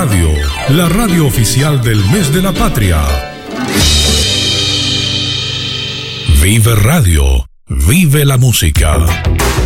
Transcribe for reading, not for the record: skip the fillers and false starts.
Radio, la radio oficial del mes de la patria. Vive Radio, vive la música.